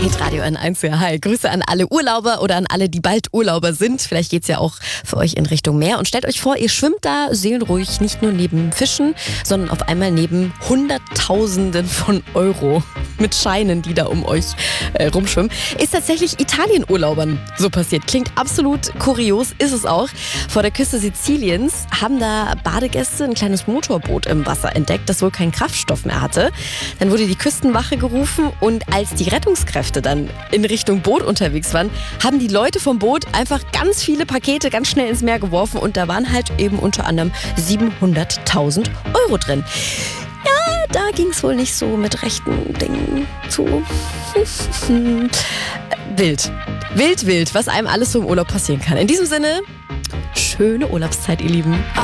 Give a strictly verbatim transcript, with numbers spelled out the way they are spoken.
Hitradio N eins, ja, hi. Grüße an alle Urlauber oder an alle, die bald Urlauber sind. Vielleicht geht's ja auch für euch in Richtung Meer. Und stellt euch vor, ihr schwimmt da seelenruhig, nicht nur neben Fischen, sondern auf einmal neben Hunderttausenden von Euro mit Scheinen, die da um euch äh, rumschwimmen. Ist tatsächlich Italien-Urlaubern so passiert. Klingt absolut kurios, ist es auch. Vor der Küste Siziliens haben da Badegäste ein kleines Motorboot im Wasser entdeckt, das wohl keinen Kraftstoff mehr hatte. Dann wurde die Küstenwache gerufen und als die Rettungskräfte dann in Richtung Boot unterwegs waren, haben die Leute vom Boot einfach ganz viele Pakete ganz schnell ins Meer geworfen und da waren halt eben unter anderem siebenhunderttausend Euro drin. Ja, da ging es wohl nicht so mit rechten Dingen zu. Wild. Wild, wild, was einem alles so im Urlaub passieren kann. In diesem Sinne, schöne Urlaubszeit, ihr Lieben.